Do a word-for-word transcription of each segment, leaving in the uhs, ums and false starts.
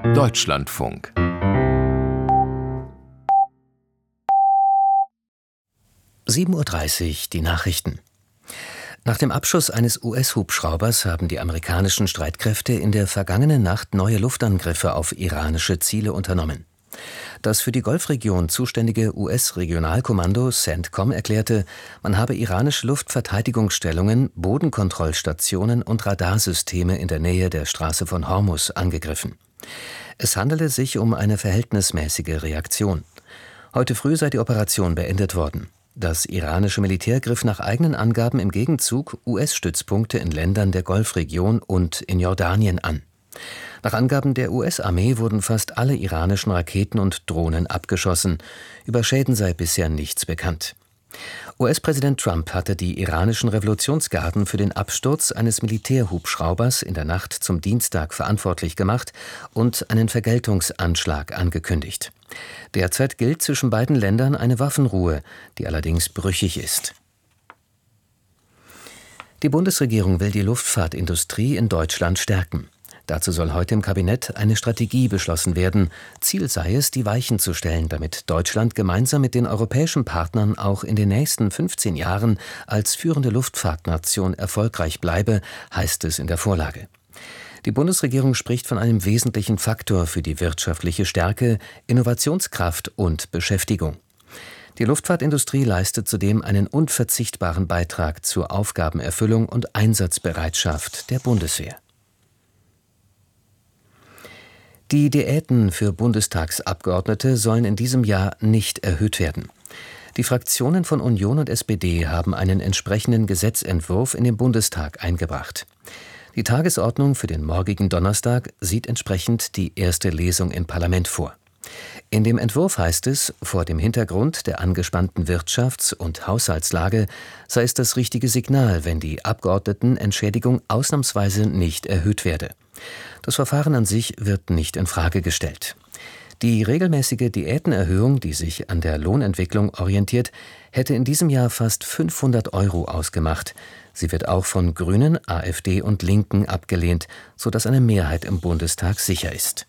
Deutschlandfunk. sieben Uhr dreißig, die Nachrichten. Nach dem Abschuss eines U S-Hubschraubers haben die amerikanischen Streitkräfte in der vergangenen Nacht neue Luftangriffe auf iranische Ziele unternommen. Das für die Golfregion zuständige U S-Regionalkommando CENTCOM erklärte, man habe iranische Luftverteidigungsstellungen, Bodenkontrollstationen und Radarsysteme in der Nähe der Straße von Hormuz angegriffen. Es handele sich um eine verhältnismäßige Reaktion. Heute früh sei die Operation beendet worden. Das iranische Militär griff nach eigenen Angaben im Gegenzug U S-Stützpunkte in Ländern der Golfregion und in Jordanien an. Nach Angaben der U S-Armee wurden fast alle iranischen Raketen und Drohnen abgeschossen. Über Schäden sei bisher nichts bekannt. U S-Präsident Trump hatte die iranischen Revolutionsgarden für den Absturz eines Militärhubschraubers in der Nacht zum Dienstag verantwortlich gemacht und einen Vergeltungsanschlag angekündigt. Derzeit gilt zwischen beiden Ländern eine Waffenruhe, die allerdings brüchig ist. Die Bundesregierung will die Luftfahrtindustrie in Deutschland stärken. Dazu soll heute im Kabinett eine Strategie beschlossen werden. Ziel sei es, die Weichen zu stellen, damit Deutschland gemeinsam mit den europäischen Partnern auch in den nächsten fünfzehn Jahren als führende Luftfahrtnation erfolgreich bleibe, heißt es in der Vorlage. Die Bundesregierung spricht von einem wesentlichen Faktor für die wirtschaftliche Stärke, Innovationskraft und Beschäftigung. Die Luftfahrtindustrie leistet zudem einen unverzichtbaren Beitrag zur Aufgabenerfüllung und Einsatzbereitschaft der Bundeswehr. Die Diäten für Bundestagsabgeordnete sollen in diesem Jahr nicht erhöht werden. Die Fraktionen von Union und S P D haben einen entsprechenden Gesetzentwurf in den Bundestag eingebracht. Die Tagesordnung für den morgigen Donnerstag sieht entsprechend die erste Lesung im Parlament vor. In dem Entwurf heißt es, vor dem Hintergrund der angespannten Wirtschafts- und Haushaltslage sei es das richtige Signal, wenn die Abgeordnetenentschädigung ausnahmsweise nicht erhöht werde. Das Verfahren an sich wird nicht in Frage gestellt. Die regelmäßige Diätenerhöhung, die sich an der Lohnentwicklung orientiert, hätte in diesem Jahr fast fünfhundert Euro ausgemacht. Sie wird auch von Grünen, AfD und Linken abgelehnt, sodass eine Mehrheit im Bundestag sicher ist.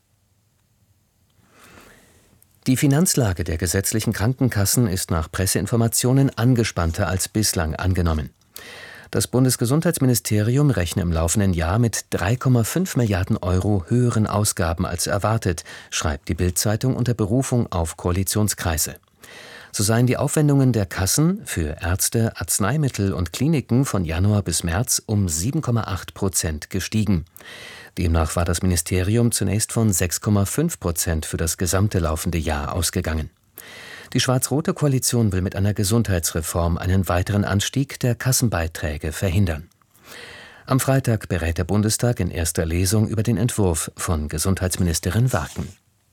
Die Finanzlage der gesetzlichen Krankenkassen ist nach Presseinformationen angespannter als bislang angenommen. Das Bundesgesundheitsministerium rechne im laufenden Jahr mit drei Komma fünf Milliarden Euro höheren Ausgaben als erwartet, schreibt die Bild-Zeitung unter Berufung auf Koalitionskreise. So seien die Aufwendungen der Kassen für Ärzte, Arzneimittel und Kliniken von Januar bis März um sieben Komma acht Prozent gestiegen. Demnach war das Ministerium zunächst von sechs Komma fünf Prozent für das gesamte laufende Jahr ausgegangen. Die schwarz-rote Koalition will mit einer Gesundheitsreform einen weiteren Anstieg der Kassenbeiträge verhindern. Am Freitag berät der Bundestag in erster Lesung über den Entwurf von Gesundheitsministerin Warken.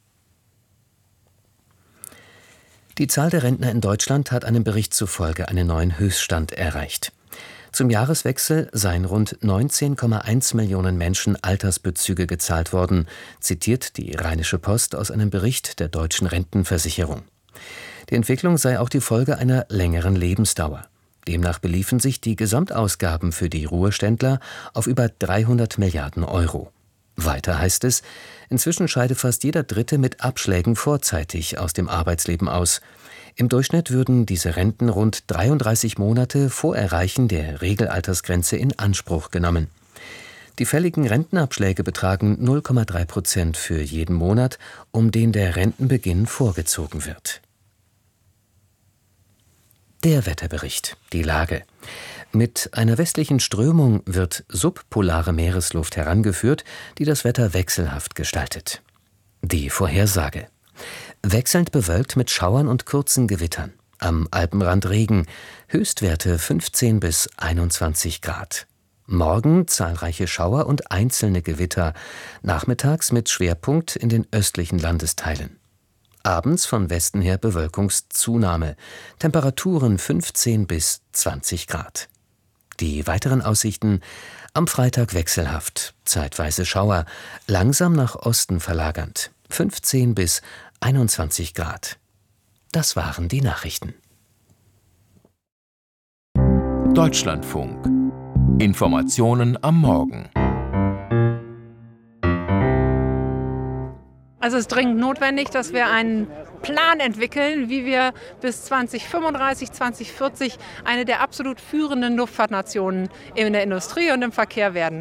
Die Zahl der Rentner in Deutschland hat einem Bericht zufolge einen neuen Höchststand erreicht. Zum Jahreswechsel seien rund neunzehn Komma eins Millionen Menschen Altersbezüge gezahlt worden, zitiert die Rheinische Post aus einem Bericht der Deutschen Rentenversicherung. Die Entwicklung sei auch die Folge einer längeren Lebensdauer. Demnach beliefen sich die Gesamtausgaben für die Ruheständler auf über dreihundert Milliarden Euro. Weiter heißt es, inzwischen scheide fast jeder Dritte mit Abschlägen vorzeitig aus dem Arbeitsleben aus. Im Durchschnitt würden diese Renten rund dreiunddreißig Monate vor Erreichen der Regelaltersgrenze in Anspruch genommen. Die fälligen Rentenabschläge betragen null Komma drei Prozent für jeden Monat, um den der Rentenbeginn vorgezogen wird. Der Wetterbericht, die Lage. Mit einer westlichen Strömung wird subpolare Meeresluft herangeführt, die das Wetter wechselhaft gestaltet. Die Vorhersage. Wechselnd bewölkt mit Schauern und kurzen Gewittern. Am Alpenrand Regen, Höchstwerte fünfzehn bis einundzwanzig Grad. Morgen zahlreiche Schauer und einzelne Gewitter, nachmittags mit Schwerpunkt in den östlichen Landesteilen. Abends von Westen her Bewölkungszunahme, Temperaturen fünfzehn bis zwanzig Grad. Die weiteren Aussichten: am Freitag wechselhaft, zeitweise Schauer, langsam nach Osten verlagernd, fünfzehn bis einundzwanzig Grad. Das waren die Nachrichten. Deutschlandfunk. Informationen am Morgen. Also es ist dringend notwendig, dass wir einen Plan entwickeln, wie wir bis zwanzig fünfunddreißig, zwanzig vierzig eine der absolut führenden Luftfahrtnationen in der Industrie und im Verkehr werden.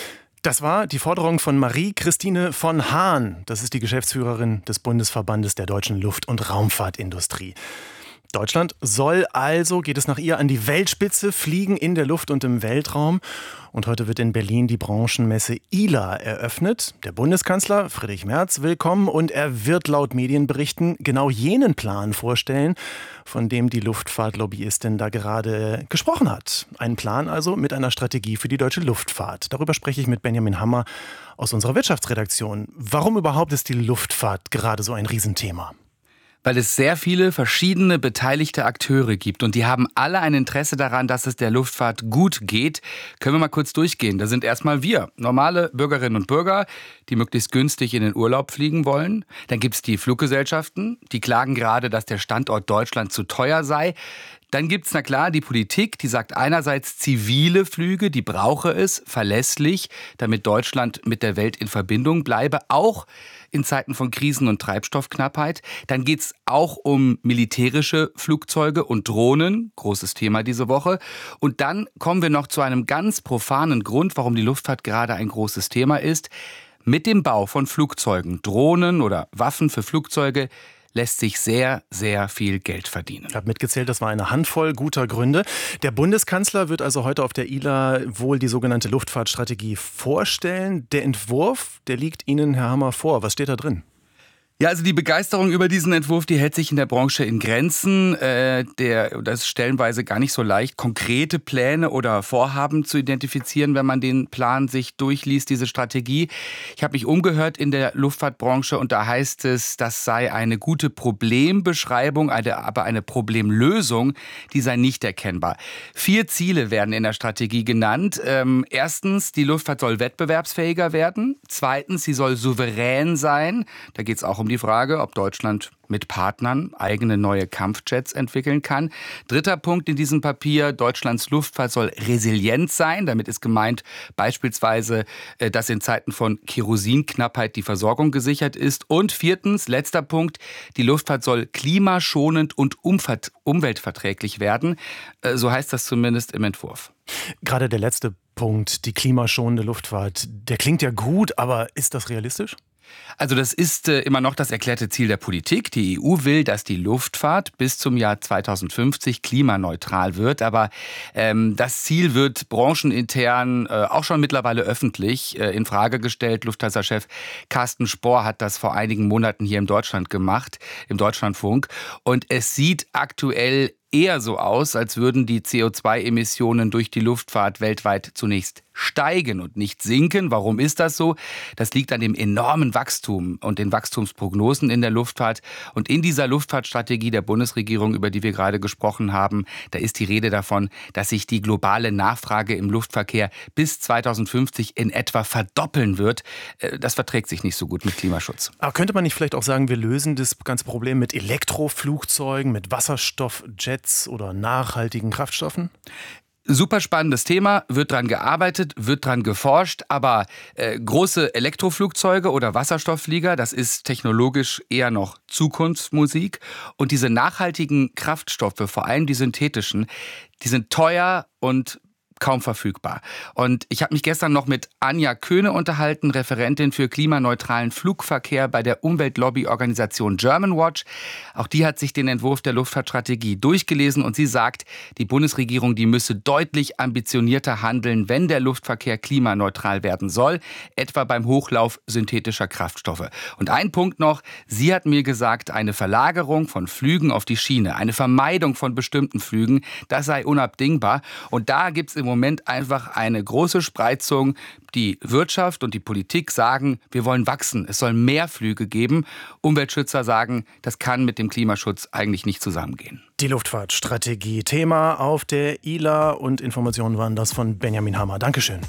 Das war die Forderung von Marie-Christine von Hahn. Das ist die Geschäftsführerin des Bundesverbandes der deutschen Luft- und Raumfahrtindustrie. Deutschland soll also, geht es nach ihr, an die Weltspitze fliegen in der Luft und im Weltraum. Und heute wird in Berlin die Branchenmesse I L A eröffnet. Der Bundeskanzler Friedrich Merz will kommen und er wird laut Medienberichten genau jenen Plan vorstellen, von dem die Luftfahrtlobbyistin da gerade gesprochen hat. Ein Plan also mit einer Strategie für die deutsche Luftfahrt. Darüber spreche ich mit Benjamin Hammer aus unserer Wirtschaftsredaktion. Warum überhaupt ist die Luftfahrt gerade so ein Riesenthema? Weil es sehr viele verschiedene beteiligte Akteure gibt und die haben alle ein Interesse daran, dass es der Luftfahrt gut geht. Können wir mal kurz durchgehen. Da sind erstmal wir, normale Bürgerinnen und Bürger, die möglichst günstig in den Urlaub fliegen wollen. Dann gibt es die Fluggesellschaften, die klagen gerade, dass der Standort Deutschland zu teuer sei. Dann gibt's, na klar, die Politik, die sagt einerseits zivile Flüge, die brauche es verlässlich, damit Deutschland mit der Welt in Verbindung bleibe, auch in Zeiten von Krisen und Treibstoffknappheit. Dann geht's auch um militärische Flugzeuge und Drohnen, großes Thema diese Woche. Und dann kommen wir noch zu einem ganz profanen Grund, warum die Luftfahrt gerade ein großes Thema ist. Mit dem Bau von Flugzeugen, Drohnen oder Waffen für Flugzeuge lässt sich sehr, sehr viel Geld verdienen. Ich habe mitgezählt, das war eine Handvoll guter Gründe. Der Bundeskanzler wird also heute auf der I L A wohl die sogenannte Luftfahrtstrategie vorstellen. Der Entwurf, der liegt Ihnen, Herr Hammer, vor. Was steht da drin? Ja, also die Begeisterung über diesen Entwurf, die hält sich in der Branche in Grenzen. Äh, der, das ist stellenweise gar nicht so leicht, konkrete Pläne oder Vorhaben zu identifizieren, wenn man den Plan sich durchliest, diese Strategie. Ich habe mich umgehört in der Luftfahrtbranche und da heißt es, das sei eine gute Problembeschreibung, eine, aber eine Problemlösung, die sei nicht erkennbar. Vier Ziele werden in der Strategie genannt. Ähm, erstens, die Luftfahrt soll wettbewerbsfähiger werden. Zweitens, sie soll souverän sein. Da geht es auch um die Frage, ob Deutschland mit Partnern eigene neue Kampfjets entwickeln kann. Dritter Punkt in diesem Papier, Deutschlands Luftfahrt soll resilient sein. Damit ist gemeint beispielsweise, dass in Zeiten von Kerosinknappheit die Versorgung gesichert ist. Und viertens, letzter Punkt, die Luftfahrt soll klimaschonend und umweltverträglich werden. So heißt das zumindest im Entwurf. Gerade der letzte Punkt, die klimaschonende Luftfahrt, der klingt ja gut, aber ist das realistisch? Also das ist äh, immer noch das erklärte Ziel der Politik. Die E U will, dass die Luftfahrt bis zum Jahr zweitausendfünfzig klimaneutral wird. Aber ähm, das Ziel wird branchenintern äh, auch schon mittlerweile öffentlich äh, in Frage gestellt. Lufthansa-Chef Carsten Spohr hat das vor einigen Monaten hier in Deutschland gemacht, im Deutschlandfunk. Und es sieht aktuell eher so aus, als würden die C O zwei Emissionen durch die Luftfahrt weltweit zunächst steigen und nicht sinken. Warum ist das so? Das liegt an dem enormen Wachstum und den Wachstumsprognosen in der Luftfahrt. Und in dieser Luftfahrtstrategie der Bundesregierung, über die wir gerade gesprochen haben, da ist die Rede davon, dass sich die globale Nachfrage im Luftverkehr bis zweitausendfünfzig in etwa verdoppeln wird. Das verträgt sich nicht so gut mit Klimaschutz. Aber könnte man nicht vielleicht auch sagen, wir lösen das ganze Problem mit Elektroflugzeugen, mit Wasserstoffjets oder nachhaltigen Kraftstoffen? Super spannendes Thema, wird dran gearbeitet, wird dran geforscht, aber äh, große Elektroflugzeuge oder Wasserstoffflieger, das ist technologisch eher noch Zukunftsmusik. Und diese nachhaltigen Kraftstoffe, vor allem die synthetischen, die sind teuer und kaum verfügbar. Und ich habe mich gestern noch mit Anja Köhne unterhalten, Referentin für klimaneutralen Flugverkehr bei der Umweltlobby-Organisation Germanwatch. Auch die hat sich den Entwurf der Luftfahrtstrategie durchgelesen und sie sagt, die Bundesregierung, die müsse deutlich ambitionierter handeln, wenn der Luftverkehr klimaneutral werden soll, etwa beim Hochlauf synthetischer Kraftstoffe. Und ein Punkt noch, sie hat mir gesagt, eine Verlagerung von Flügen auf die Schiene, eine Vermeidung von bestimmten Flügen, das sei unabdingbar. Und da gibt es im Moment einfach eine große Spreizung. Die Wirtschaft und die Politik sagen, wir wollen wachsen, es soll mehr Flüge geben. Umweltschützer sagen, das kann mit dem Klimaschutz eigentlich nicht zusammengehen. Die Luftfahrtstrategie, Thema auf der I L A und Informationen waren das von Benjamin Hammer. Dankeschön.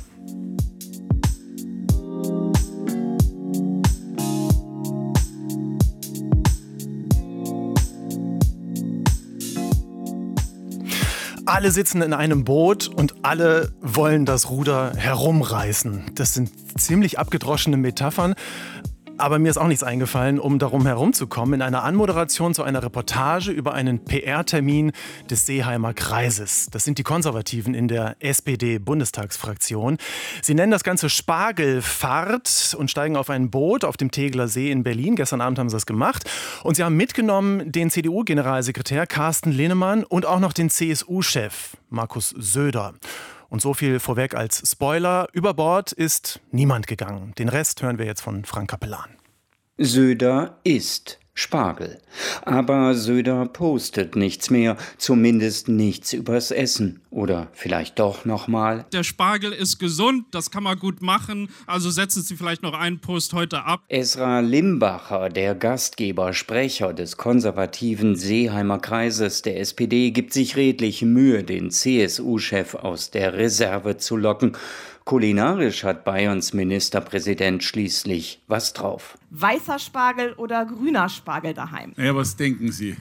Alle sitzen in einem Boot und alle wollen das Ruder herumreißen. Das sind ziemlich abgedroschene Metaphern. Aber mir ist auch nichts eingefallen, um darum herumzukommen, in einer Anmoderation zu einer Reportage über einen P R-Termin des Seeheimer Kreises. Das sind die Konservativen in der S P D-Bundestagsfraktion. Sie nennen das Ganze Spargelfahrt und steigen auf ein Boot auf dem Tegeler See in Berlin. Gestern Abend haben sie das gemacht. Und sie haben mitgenommen den C D U-Generalsekretär Carsten Linnemann und auch noch den C S U-Chef Markus Söder. Und so viel vorweg als Spoiler. Über Bord ist niemand gegangen. Den Rest hören wir jetzt von Frank Capellan. Söder isst Spargel. Aber Söder postet nichts mehr, zumindest nichts übers Essen. Oder vielleicht doch nochmal. Der Spargel ist gesund, das kann man gut machen, also setzen Sie vielleicht noch einen Post heute ab. Esra Limbacher, der Gastgeber, Sprecher des konservativen Seeheimer Kreises der S P D, gibt sich redlich Mühe, den C S U-Chef aus der Reserve zu locken. Kulinarisch hat Bayerns Ministerpräsident schließlich was drauf. Weißer Spargel oder grüner Spargel daheim? Ja, was denken Sie?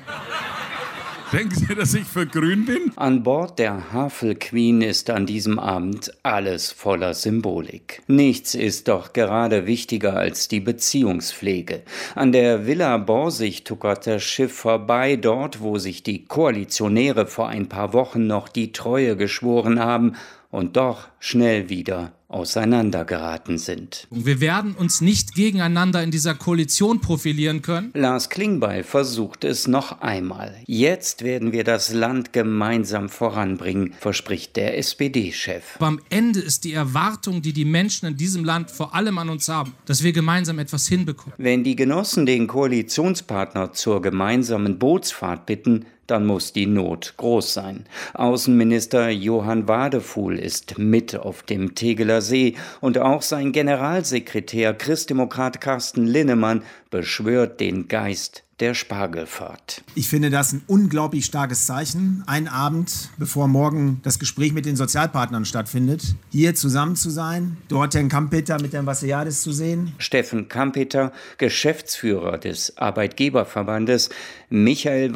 Denken Sie, dass ich für grün bin? An Bord der Havel Queen ist an diesem Abend alles voller Symbolik. Nichts ist doch gerade wichtiger als die Beziehungspflege. An der Villa Borsig tuckert das Schiff vorbei, dort, wo sich die Koalitionäre vor ein paar Wochen noch die Treue geschworen haben und doch schnell wieder auseinandergeraten sind. Wir werden uns nicht gegeneinander in dieser Koalition profilieren können. Lars Klingbeil versucht es noch einmal. Jetzt werden wir das Land gemeinsam voranbringen, verspricht der S P D-Chef. Aber am Ende ist die Erwartung, die die Menschen in diesem Land vor allem an uns haben, dass wir gemeinsam etwas hinbekommen. Wenn die Genossen den Koalitionspartner zur gemeinsamen Bootsfahrt bitten, dann muss die Not groß sein. Außenminister Johann Wadefuhl ist mit auf dem Tegeler See und auch sein Generalsekretär Christdemokrat Carsten Linnemann beschwört den Geist der Spargelfahrt. Ich finde das ein unglaublich starkes Zeichen, einen Abend, bevor morgen das Gespräch mit den Sozialpartnern stattfindet, hier zusammen zu sein, dort Herrn Kampeter mit Herrn Vassiliadis zu sehen. Steffen Kampeter, Geschäftsführer des Arbeitgeberverbandes, Michael